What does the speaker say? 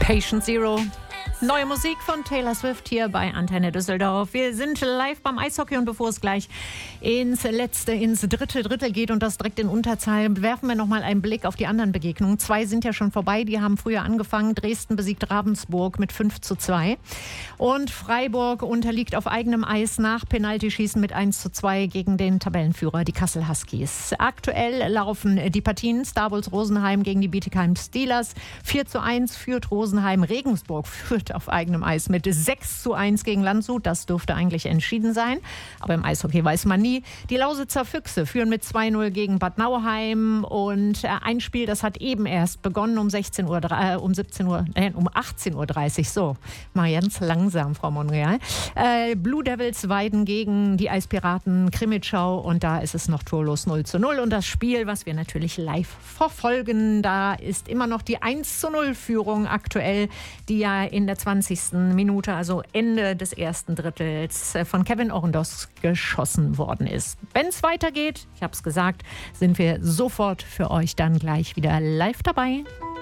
Patient Zero. Neue Musik von Taylor Swift hier bei Antenne Düsseldorf. Wir sind live beim Eishockey und bevor es gleich ins dritte Drittel geht und das direkt in Unterzahl, werfen wir nochmal einen Blick auf die anderen Begegnungen. 2 sind ja schon vorbei, die haben früher angefangen. Dresden besiegt Ravensburg mit 5:2 und Freiburg unterliegt auf eigenem Eis nach Penaltyschießen mit 1:2 gegen den Tabellenführer, die Kassel Huskies. Aktuell laufen die Partien Star Wars Rosenheim gegen die Bietigheim Steelers. 4:1 führt Rosenheim. Regensburg führt auf eigenem Eis mit 6:1 gegen Landshut. Das dürfte eigentlich entschieden sein. Aber im Eishockey weiß man nie. Die Lausitzer Füchse führen mit 2:0 gegen Bad Nauheim. Und ein Spiel, das hat eben erst begonnen um 18:30 Uhr. So, mal ganz langsam, Frau Monreal. Blue Devils Weiden gegen die Eispiraten Krimitschau. Und da ist es noch torlos 0:0. Und das Spiel, was wir natürlich live verfolgen, da ist immer noch die 1:0-Führung aktuell, die ja in der 20. Minute, also Ende des ersten Drittels, von Kevin Orendos geschossen worden ist. Wenn es weitergeht, ich habe es gesagt, sind wir sofort für euch dann gleich wieder live dabei.